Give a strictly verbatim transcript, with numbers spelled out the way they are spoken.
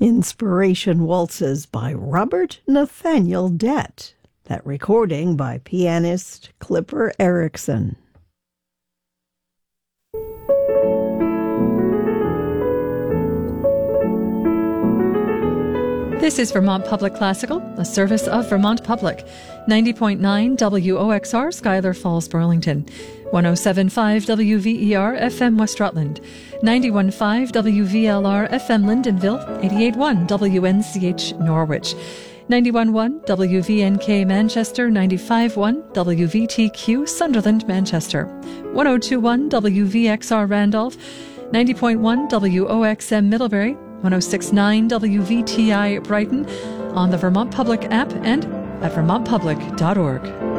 Inspiration Waltzes by Robert Nathaniel Dett. That recording by pianist Clipper Erickson. This is Vermont Public Classical, a service of Vermont Public. ninety point nine W O X R, Schuyler Falls, Burlington. one oh seven point five W V E R F M West Rutland. ninety-one point five W V L R F M Lyndonville. eighty-eight point one W N C H Norwich. ninety-one point one W V N K Manchester. ninety-five point one W V T Q Sunderland, Manchester. one oh two point one W V X R Randolph. ninety point one W O X M Middlebury. one oh six point nine W V T I Brighton, on the Vermont Public app and at vermont public dot org.